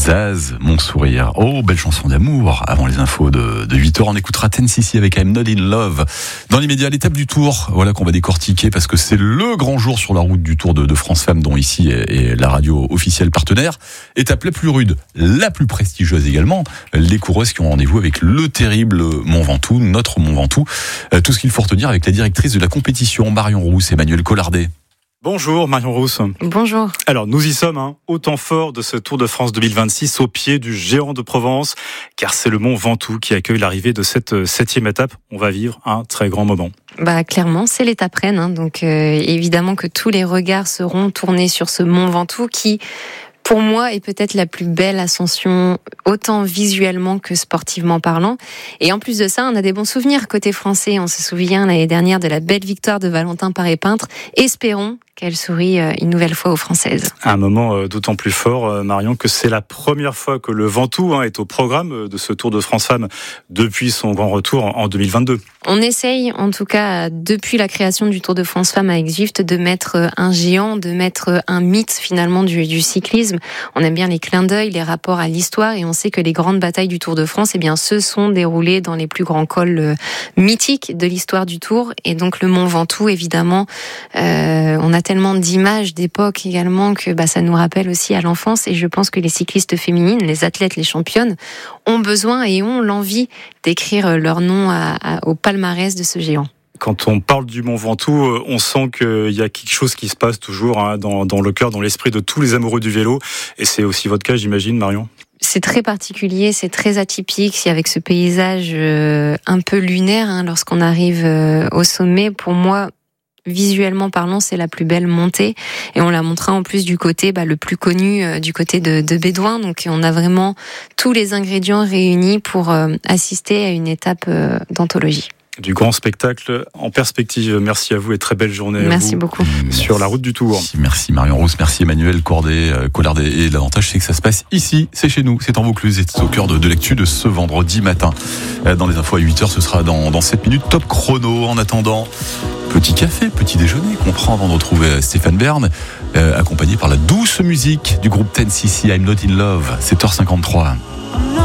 Zaz, mon sourire. Oh, belle chanson d'amour. Avant les infos de 8h, on écoutera 10cc avec I'm Not In Love. Dans l'immédiat, l'étape du Tour, voilà qu'on va décortiquer parce que c'est le grand jour sur la route du Tour de France Femmes, dont ici est la radio officielle partenaire. Étape la plus rude, la plus prestigieuse également. Les coureuses qui ont rendez-vous avec le terrible Mont Ventoux, notre Mont Ventoux. Tout ce qu'il faut retenir avec la directrice de la compétition, Marion Rousse, Emmanuel Collardet. Bonjour Marion Rousse. Bonjour. Alors nous y sommes, au temps fort de ce Tour de France 2026, au pied du géant de Provence, car c'est le Mont Ventoux qui accueille l'arrivée de cette 7e étape. On va vivre un très grand moment. Clairement, c'est l'étape reine, donc évidemment que tous les regards seront tournés sur ce Mont Ventoux qui, pour moi, est peut-être la plus belle ascension, autant visuellement que sportivement parlant. Et en plus de ça, on a des bons souvenirs côté français. On se souvient l'année dernière de la belle victoire de Valentin Paré-Peintre. Espérons qu'elle sourit une nouvelle fois aux Françaises. Un moment d'autant plus fort, Marion, que c'est la première fois que le Ventoux est au programme de ce Tour de France Femmes depuis son grand retour en 2022. On essaye, en tout cas, depuis la création du Tour de France Femmes avec Zwift, de mettre un géant, de mettre un mythe finalement du cyclisme. On aime bien les clins d'œil, les rapports à l'histoire, et on sait que les grandes batailles du Tour de France, se sont déroulées dans les plus grands cols mythiques de l'histoire du Tour. Et donc le Mont Ventoux, évidemment, on a tellement d'images d'époque également que ça nous rappelle aussi à l'enfance, et je pense que les cyclistes féminines, les athlètes, les championnes ont besoin et ont l'envie d'écrire leur nom au palmarès de ce géant. Quand on parle du Mont Ventoux, on sent qu'il y a quelque chose qui se passe toujours dans le cœur, dans l'esprit de tous les amoureux du vélo, et c'est aussi votre cas, j'imagine, Marion. C'est très particulier, c'est très atypique, avec ce paysage un peu lunaire lorsqu'on arrive au sommet. Pour moi, visuellement parlant, c'est la plus belle montée, et on la montrera en plus du côté le plus connu, du côté de Bédouin. Donc on a vraiment tous les ingrédients réunis pour assister à une étape d'anthologie. Du grand spectacle en perspective. Merci à vous et très belle journée. Merci beaucoup. Sur la route du Tour. Merci Marion Rousse, merci Emmanuel Collardet. Et l'avantage, c'est que ça se passe ici, c'est chez nous, c'est en Vaucluse, et c'est au cœur de l'actu de ce vendredi matin. Dans les infos à 8h, ce sera dans 7 minutes, top chrono. En attendant, petit café, petit déjeuner qu'on prend avant de retrouver Stéphane Bern, accompagné par la douce musique du groupe 10cc, I'm Not In Love, 7h53.